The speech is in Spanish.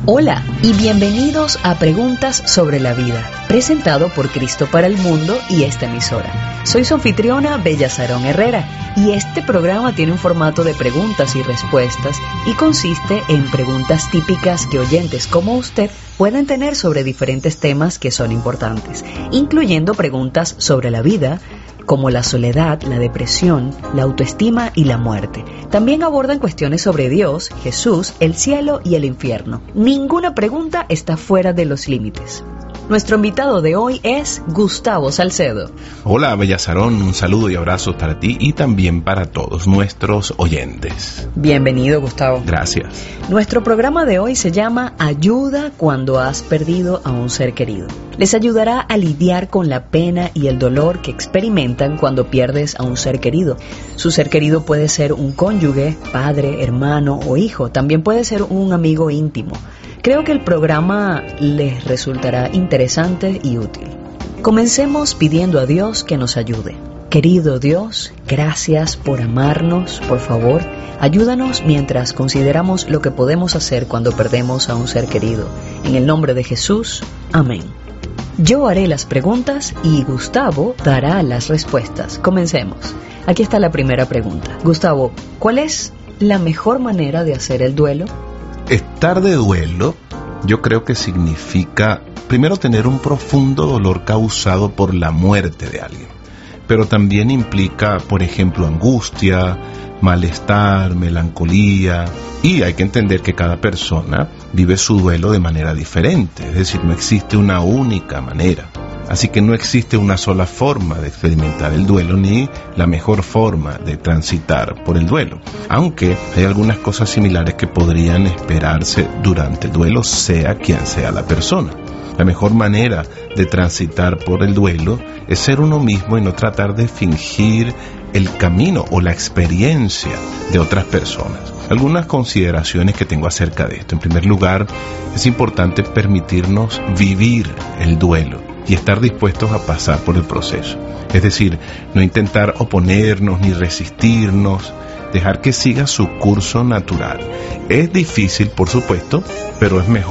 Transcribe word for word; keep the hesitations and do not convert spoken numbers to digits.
Hola y bienvenidos a Preguntas sobre la Vida, presentado por Cristo para el Mundo y esta emisora. Soy su anfitriona Bella Sarón Herrera y este programa tiene un formato de preguntas y respuestas y consiste en preguntas típicas que oyentes como usted pueden tener sobre diferentes temas que son importantes, incluyendo preguntas sobre la vida, como la soledad, la depresión, la autoestima y la muerte. También abordan cuestiones sobre Dios, Jesús, el cielo y el infierno. Ninguna pregunta está fuera de los límites. Nuestro invitado de hoy es Gustavo Salcedo. Hola, Bella Sarón, un saludo y abrazo para ti y también para todos nuestros oyentes. Bienvenido, Gustavo. Gracias. Nuestro programa de hoy se llama Ayuda cuando has perdido a un ser querido. Les ayudará a lidiar con la pena y el dolor que experimentan cuando pierdes a un ser querido. Su ser querido puede ser un cónyuge, padre, hermano o hijo. También puede ser un amigo íntimo. Creo que el programa les resultará interesante y útil. Comencemos pidiendo a Dios que nos ayude. Querido Dios, gracias por amarnos. Por favor, ayúdanos mientras consideramos lo que podemos hacer cuando perdemos a un ser querido. En el nombre de Jesús, amén. Yo haré las preguntas y Gustavo dará las respuestas. Comencemos. Aquí está la primera pregunta. Gustavo, ¿cuál es la mejor manera de hacer el duelo? Estar de duelo, yo creo que significa, primero, tener un profundo dolor causado por la muerte de alguien, pero también implica, por ejemplo, angustia, malestar, melancolía, y hay que entender que cada persona vive su duelo de manera diferente, es decir, no existe una única manera. Así que no existe una sola forma de experimentar el duelo ni la mejor forma de transitar por el duelo. Aunque hay algunas cosas similares que podrían esperarse durante el duelo, sea quien sea la persona. La mejor manera de transitar por el duelo es ser uno mismo y no tratar de fingir el camino o la experiencia de otras personas. Algunas consideraciones que tengo acerca de esto. En primer lugar, es importante permitirnos vivir el duelo y estar dispuestos a pasar por el proceso. Es decir, no intentar oponernos ni resistirnos, dejar que siga su curso natural. Es difícil, por supuesto, pero es mejor